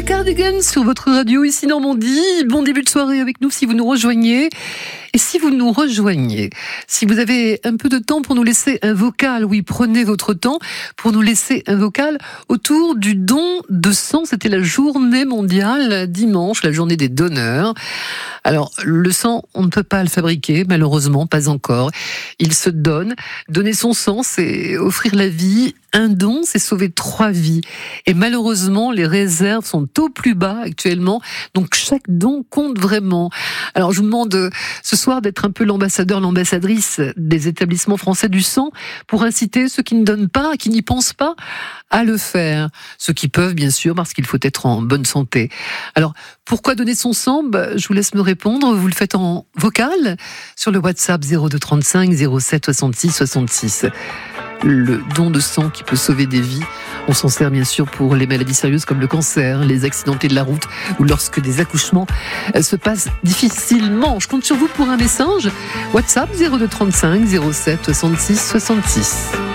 Cardigans sur votre radio, ici Normandie. Bon début de soirée avec nous si vous nous rejoignez. Et si vous nous rejoignez, si vous avez un peu de temps pour nous laisser un vocal, oui, prenez votre temps pour nous laisser un vocal autour du don de sang. C'était la journée mondiale dimanche, la journée des donneurs. Alors, le sang, on ne peut pas le fabriquer, malheureusement, pas encore. Il se donne. Donner son sang, c'est offrir la vie. Un don, c'est sauver 3 vies. Et malheureusement, les réserves sont au plus bas actuellement. Donc, chaque don compte vraiment. Alors, je vous demande ce soir d'être un peu l'ambassadeur, l'ambassadrice des établissements français du sang pour inciter ceux qui ne donnent pas, qui n'y pensent pas, à le faire. Ceux qui peuvent, bien sûr, parce qu'il faut être en bonne santé. Alors, pourquoi donner son sang ? Je vous laisse me répondre. Vous le faites en vocal sur le WhatsApp 0235 07 66 66. Le don de sang qui peut sauver des vies. On s'en sert bien sûr pour les maladies sérieuses comme le cancer, les accidentés de la route ou lorsque des accouchements se passent difficilement. Je compte sur vous pour un message. WhatsApp 0235 07 66 66.